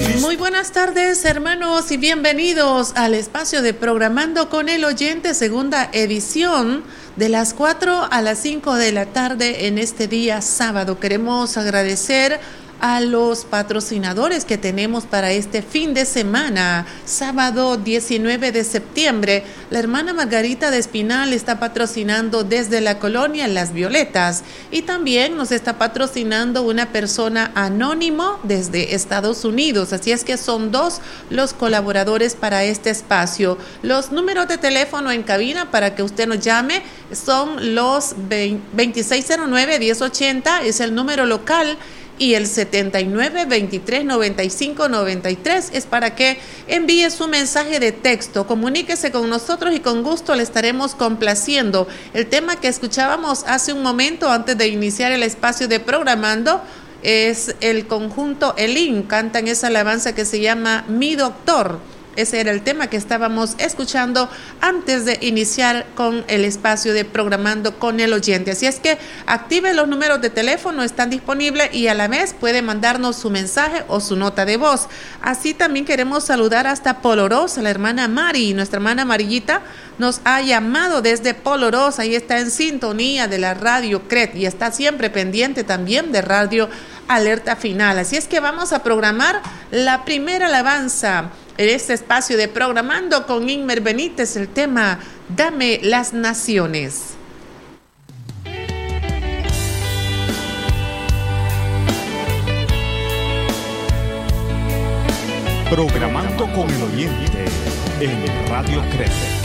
Muy buenas tardes, hermanos, y bienvenidos al espacio de Programando con el Oyente, segunda edición, de las 4 a las 5 de la tarde en este día sábado. Queremos agradecer a los patrocinadores que tenemos para este fin de semana, sábado 19 de septiembre. La hermana Margarita de Espinal está patrocinando desde la colonia Las Violetas, y también nos está patrocinando una persona anónimo desde Estados Unidos, así es que son dos los colaboradores para este espacio. Los números de teléfono en cabina para que usted nos llame son los 2609-1080, es el número local, y el 79-23-95-93 es para que envíe su mensaje de texto. Comuníquese con nosotros y con gusto le estaremos complaciendo. El tema que escuchábamos hace un momento antes de iniciar el espacio de Programando es el conjunto Elín. Cantan esa alabanza que se llama Mi Doctor. Ese era el tema que estábamos escuchando antes de iniciar con el espacio de Programando con el Oyente. Así es que active los números de teléfono, están disponibles, y a la vez puede mandarnos su mensaje o su nota de voz. Así también queremos saludar hasta Polorós a la hermana Mari. Nuestra hermana Amarillita nos ha llamado desde Polorós. Ahí está en sintonía de la Radio CRET y está siempre pendiente también de Radio Alerta Final. Así es que vamos a programar la primera alabanza en este espacio de Programando con Inmer Benítez, el tema Dame las Naciones. Programando con el Oyente en Radio CRET.